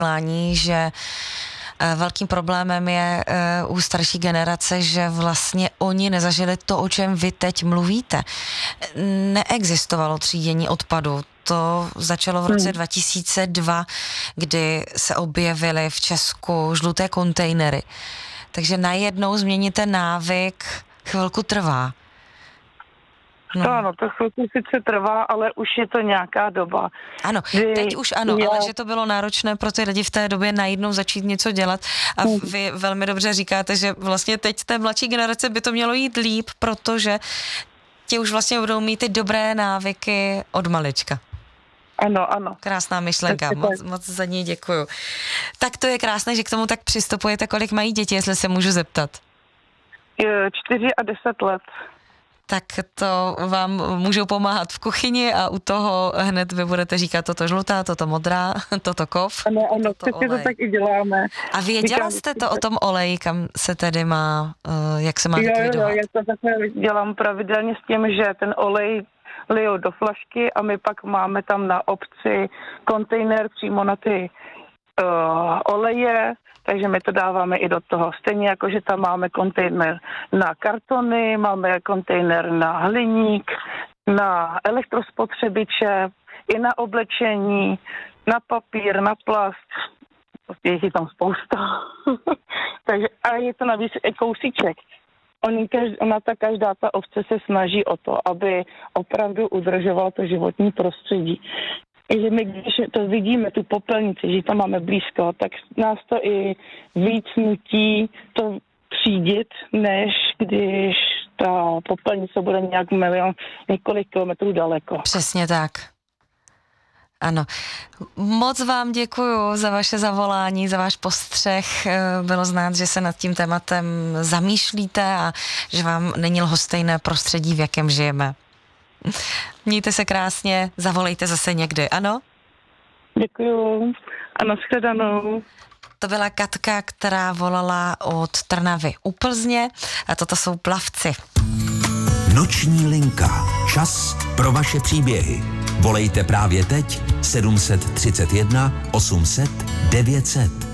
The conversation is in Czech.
že velkým problémem je u starší generace, že vlastně oni nezažili to, o čem vy teď mluvíte. Neexistovalo třídění odpadu. To začalo v roce 2002, kdy se objevily v Česku žluté kontejnery. Takže najednou změnit ten návyk chvilku trvá. No. Ano, to chvilku sice trvá, ale už je to nějaká doba. Ano, teď už ano, ale že to bylo náročné pro ty lidi v té době najednou začít něco dělat a vy velmi dobře říkáte, že vlastně teď té mladší generace by to mělo jít líp, protože ti už vlastně budou mít ty dobré návyky od malička. Ano, ano. Krásná myšlenka, moc za ní děkuju. Tak to je krásné, že k tomu tak přistupujete, kolik mají děti, jestli se můžu zeptat. 4 a 10 let. Tak to vám můžou pomáhat v kuchyni a u toho hned vy budete říkat toto žlutá, toto modrá, toto kov. Ano, přesně to tak i děláme. A věděla jste to o tom oleji, kam se tedy má, jak se má likvidovat? Jo, já to takhle dělám pravidelně s tím, že ten olej lijou do flašky a my pak máme tam na obci kontejner přímo na ty oleje, takže my to dáváme i do toho. Stejně jako, že tam máme kontejner na kartony, máme kontejner na hliník, na elektrospotřebiče, i na oblečení, na papír, na plast. Je tam spousta. Takže, a je to navíc kousíček. Každá ta ovce se snaží o to, aby opravdu udržovala to životní prostředí. Takže my, když to vidíme, tu popelnici, že tam máme blízko, tak nás to i víc nutí to třídit, než když ta popelnice bude několik kilometrů daleko. Přesně tak. Ano. Moc vám děkuju za vaše zavolání, za váš postřeh. Bylo znát, že se nad tím tématem zamýšlíte a že vám není lhostejné prostředí, v jakém žijeme. Mějte se krásně, zavolejte zase někdy, ano? Děkuju a nashledanou. To byla Katka, která volala od Trnavy u Plzně a toto jsou Plavci. Noční linka. Čas pro vaše příběhy. Volejte právě teď 731 800 900.